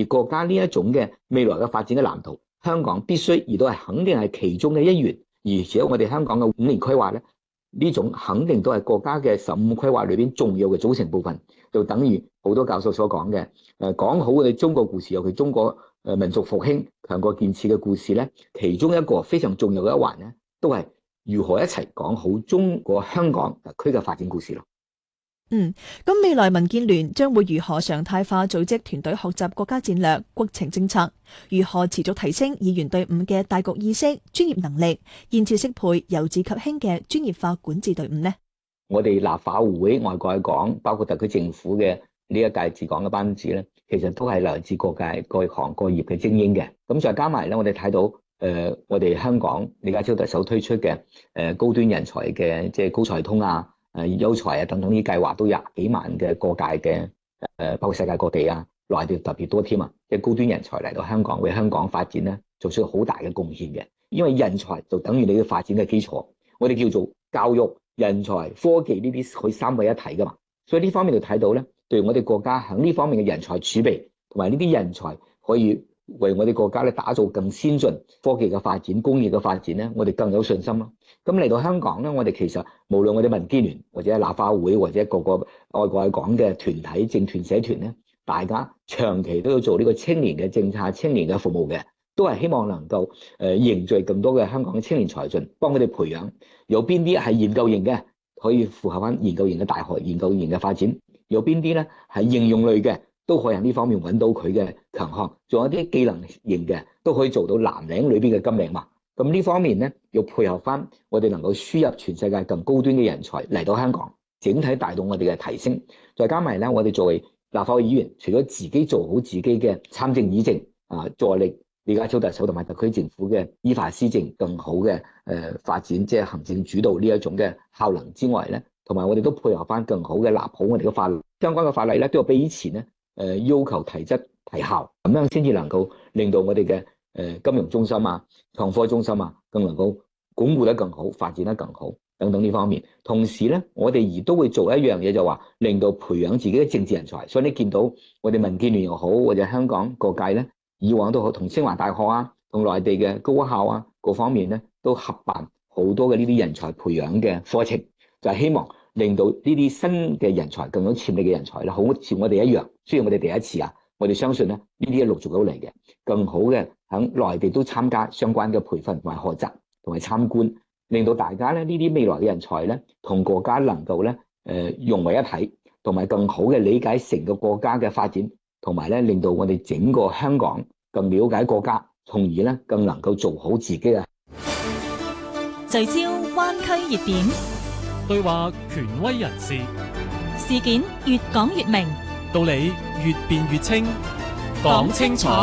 而國家呢一種嘅未來嘅發展嘅藍圖，香港必須而都係肯定係其中嘅一員。而且我哋香港嘅5年規劃咧，呢種肯定都係國家嘅15規劃裏邊重要嘅組成部分。就等於好多教授所講嘅，講好我哋中國故事，尤其中國民族復興、強國建設嘅故事咧，其中一個非常重要嘅一環咧，都係如何一齊講好中國香港特區嘅發展故事咯。 咁未來民建聯將會如何常態化組織團隊學習國家戰略、國情政策？如何持續提升議員隊伍嘅大局意識、專業能力，建設適配由治及興嘅專業化管治隊伍呢？ 我哋立法會外國講，包括特區政府嘅呢一屆治港嘅班子咧，其實都係來自各界各行各業嘅精英嘅。咁再加埋咧，我哋睇到我哋香港李家超特首推出嘅高端人才嘅即係高才通啊、優才啊等等呢啲計劃，都20幾萬嘅各界嘅包括世界各地啊、內地特別多添啊，即係高端人才嚟到香港，為香港發展咧做出好大嘅貢獻嘅。因為人才就等於你嘅發展嘅基礎，我哋叫做教育、人才、科技呢啲可以3位一體噶嘛，所以呢方面就睇到咧，對我哋國家喺呢方面嘅人才儲備同埋呢啲人才可以為我哋國家咧打造更先進科技嘅發展、工業嘅發展咧，我哋更有信心咯。咁嚟到香港咧，我哋其實無論我哋民建聯或者立法會或者各個外國講嘅團體、政團、社團咧，大家長期都要做呢個青年嘅政策、青年嘅服務嘅。都係希望能夠凝聚更多嘅香港嘅青年才俊，幫佢哋培養。有邊啲係研究型嘅，可以符合翻研究型嘅大學、研究型嘅發展；有邊啲咧係應用類嘅，都可以喺呢方面揾到佢嘅強項。仲有啲技能型嘅，都可以做到藍領裏邊嘅金領嘛。咁呢方面咧，要配合翻我哋能夠輸入全世界更高端嘅人才嚟到香港，整體帶動我哋嘅提升。再加埋咧，我哋作為立法會議員，除咗自己做好自己嘅參政議政啊，助力李家超特首同埋特區政府嘅依法施政更好嘅發展，即係行政主導呢一種嘅效能之外咧，同埋我哋都配合翻更好嘅立好我哋嘅法律，相關嘅法例咧都要比以前咧要求提質提效，咁樣先至能夠令到我哋嘅金融中心啊、創科中心啊更能夠鞏固得更好、發展得更好等等呢方面。同時咧，我哋亦都會做一樣嘢，就話令到培養自己嘅政治人才。所以你見到我哋民建聯又好，或者香港各界咧，以往都好同清華大學啊、同內地嘅高校啊各方面咧，都合辦好多嘅呢啲人才培養嘅課程，就係希望令到呢啲新嘅人才、更有潛力嘅人才咧，好似我哋一樣。雖然我哋第一次啊，我哋相信咧呢啲陸續都嚟嘅，更好嘅喺內地都參加相關嘅培訓同埋學習同埋參觀，令到大家咧呢啲未來嘅人才咧，同國家能夠咧融為一體，同埋更好嘅理解成個國家嘅發展。同埋咧，令到我哋整個香港更了解國家，從而咧更能夠做好自己嘅。 聚焦灣區熱點， 對話權威人士， 事件越講越明， 道理越辯越清，講清楚，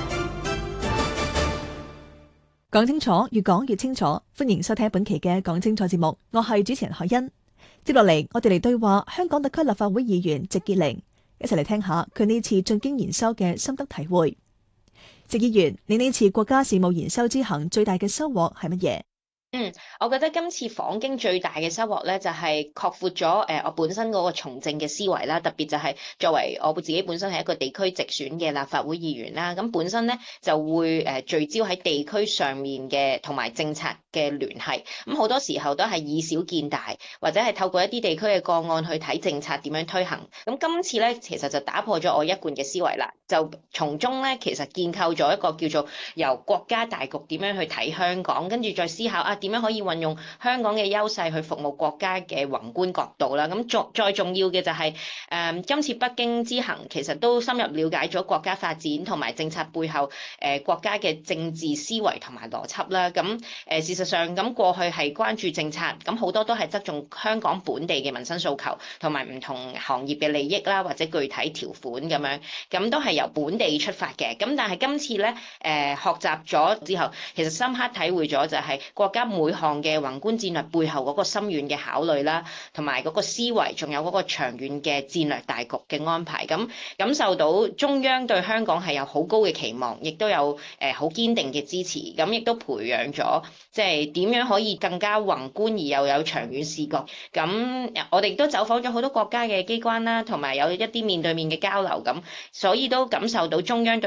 講清楚，越講越清楚。歡迎收聽本期嘅講清楚節目，我係主持人海欣。接落嚟，我哋嚟對話香港特區立法會議員席潔玲。一齊嚟聽下佢呢次進京研修嘅心得體會。席議員，你呢次國家事務研修之行最大嘅收穫係乜嘢？ 我覺得今次訪京最大嘅收穫咧，就係擴闊咗我本身嗰個從政嘅思維啦。特別就係作為我自己本身係一個地區直選嘅立法會議員啦，咁本身咧就會聚焦喺地區上面嘅同埋政策嘅聯繫。咁好多時候都係以小見大，或者係透過一啲地區嘅個案去睇政策點樣推行。咁今次咧其實就打破咗我一貫嘅思維啦，就從中咧其實建構咗一個叫做由國家大局點樣去睇香港，跟住再思考點樣可以運用香港嘅優勢去服務國家嘅宏觀角度啦。咁再重要嘅就係今次北京之行其實都深入了解咗國家發展同埋政策背後國家嘅政治思維同埋邏輯啦。咁事實上咁過去係關注政策，咁好多都係側重香港本地嘅民生訴求同埋唔同行業嘅利益啦，或者具體條款咁樣，咁都係由本地出發嘅。咁但係今次咧學習咗之後，其實深刻體會咗就係國家每項嘅宏觀戰略背後嗰個深遠嘅考慮啦，同埋嗰個思維，仲有嗰個長遠嘅戰略大局嘅安排。咁感受到中央對香港係有好高嘅期望，亦都有好堅定嘅支持。咁亦都培養咗即係點樣可以更加宏觀而又有長遠視覺。咁我哋亦都走訪咗好多國家嘅機關啦，同埋有一啲面對面嘅交流。咁所以都感受到中央對